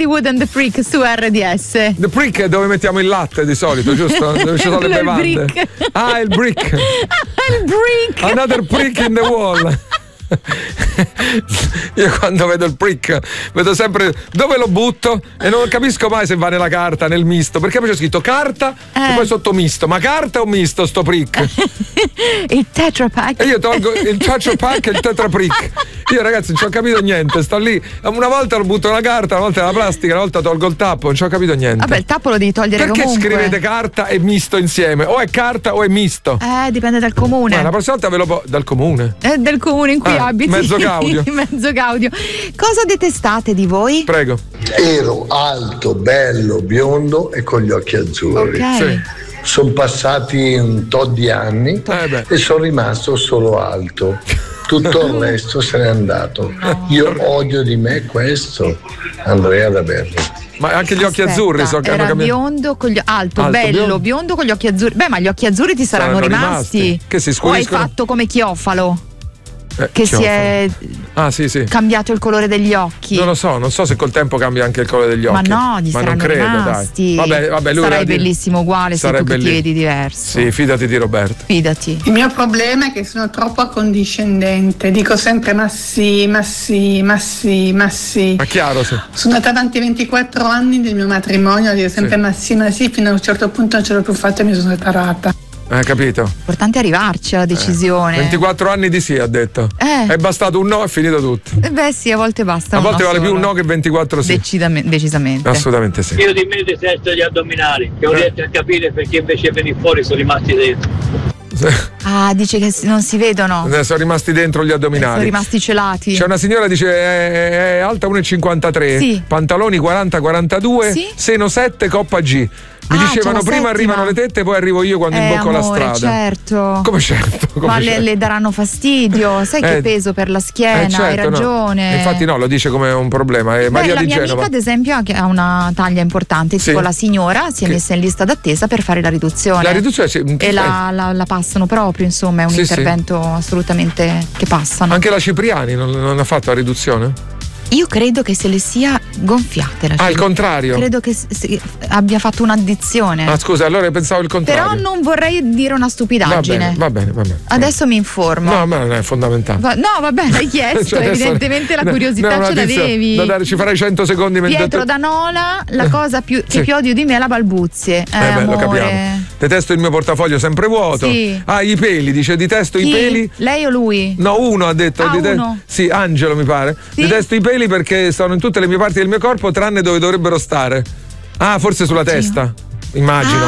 Wood and the Prick su RDS. The Prick è dove mettiamo il latte di solito, giusto? Dove ci sono le bevande. Il brick. Il brick. Another prick in the wall. Io quando vedo il prick vedo sempre dove lo butto e non capisco mai se va nella carta, nel misto, perché poi c'è scritto carta e poi sotto misto. Ma carta o misto sto prick? Il Tetra Pak. E io tolgo il Tetra Pak e il Tetra Prick. Io ragazzi non ci ho capito niente, sto lì, una volta lo butto nella carta, una volta nella plastica, una volta tolgo il tappo, non ci ho capito niente. Vabbè, il tappo lo devi togliere perché comunque. Perché scrivete carta e misto insieme? O è carta o è misto? Dipende dal comune. Ma la prossima volta ve lo dal comune. Del comune in cui abiti. Mezzo Gaudio. Mezzo Gaudio. Cosa detestate di voi? Prego. Ero alto, bello, biondo e con gli occhi azzurri. Ok. Sì. Sono passati un tot di anni e sono rimasto solo alto. Tutto il resto se n'è andato. Io odio di me questo, Andrea da Berri. Ma anche gli occhi azzurri so che era hanno cambiato. Biondo con gli alto, bello, biondo con gli occhi azzurri. Beh, ma gli occhi azzurri ti saranno rimasti. Che si o hai fatto come Chiofalo? Che Chiofalo. Si è sì. cambiato il colore degli occhi. Non lo so, non so se col tempo cambia anche il colore degli occhi. Ma no, non credo, rimasti. Dai. Vabbè, lui sarai bellissimo uguale se tu ti vedi diverso. Sì, fidati di Roberto. Fidati. Il mio problema è che sono troppo accondiscendente. Dico sempre ma sì. Ma chiaro, sì. Sono andata avanti 24 anni del mio matrimonio a dire sempre ma sì, fino a un certo punto non ce l'ho più fatta e mi sono separata. Capito? L'importante è arrivarci alla decisione. 24 anni di sì, ha detto. È bastato un no e finito tutto. Beh sì, a volte basta. A volte vale più un no che 24 sì. Decisamente. Assolutamente sì. Io di me detesto gli addominali, che non riesco a capire perché invece per i fuori sono rimasti dentro. Dice che non si vedono. Sono rimasti dentro gli addominali. Sono rimasti celati. C'è una signora che dice è alta 1,53, sì. Pantaloni 40-42, sì. Seno 7, coppa G. Mi dicevano prima arrivano le tette, poi arrivo io quando imbocco la strada. Certo. Come certo? Ma le daranno fastidio. Sai che peso per la schiena, certo, hai ragione. No. Infatti no, lo dice come un problema. Maria la di mia Genova, amica ad esempio ha una taglia importante, tipo la signora si è messa in lista d'attesa per fare la riduzione. La riduzione e la passano proprio, insomma, è un intervento assolutamente che passano. Anche la Cipriani non ha fatto la riduzione? Io credo che se le sia gonfiate. Il contrario. Credo che abbia fatto un'addizione. Scusa, allora pensavo il contrario. Però non vorrei dire una stupidaggine. Va bene. Adesso mi informo. No, ma non è fondamentale. Vabbè, l'hai chiesto, evidentemente la curiosità ce l'avevi. Ci farai 100 secondi mentre Pietro Danola, la cosa che più odio di me è la balbuzie. Lo capiamo. Detesto il mio portafoglio sempre vuoto. Sì. I peli, dice detesto i peli. Lei o lui? No, uno ha detto. Uno. Sì, Angelo mi pare. Sì. Detesto i peli perché stanno in tutte le mie parti del mio corpo tranne dove dovrebbero stare. Forse sulla testa, immagino.